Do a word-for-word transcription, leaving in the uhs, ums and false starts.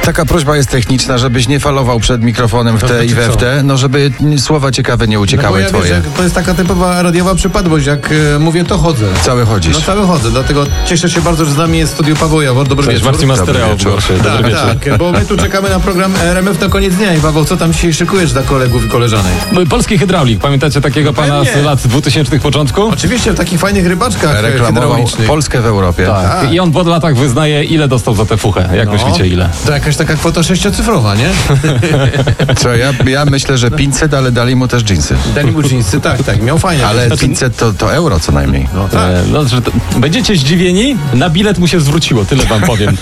Taka prośba jest techniczna, żebyś nie falował przed mikrofonem w To te znaczy i we w co? te, no żeby słowa ciekawe nie No bo uciekały ja twoje. wiesz, jak to jest taka typowa radiowa przypadłość, jak e, mówię, to chodzę. Cały chodzisz. No cały chodzę, dlatego cieszę się bardzo, że z nami jest w studiu Paweł Jawor. Dobry Cześć, wieczór. Marcin Mastereo w wieczór. gorszy. Dobry Tak, wieczór. tak, bo my tu czekamy na program R M F na koniec dnia. I Paweł, co tam dzisiaj szykujesz dla kolegów i koleżanek? Polski hydraulik, pamiętacie takiego pana pewnie. z lat dwutysięcznych początku? Oczywiście w takich fajnych rybaczkach e, Reklamował hydraulicznych. Polskę w Europie. Tak. Tak. I on po latach wyznaje, ile dostał za tę fuchę. Jak No. myślicie, ile? To jakaś taka kwota sześciocyfrowa, nie? Co, ja, ja myślę, że pięćset, ale dali mu też dżinsy. Dali mu dżinsy, tak, tak, miał fajnie. Ale pięćset to, to euro co najmniej. No tak. E, no, że to, będziecie zdziwieni, na bilet mu się zwróciło, tyle wam powiem.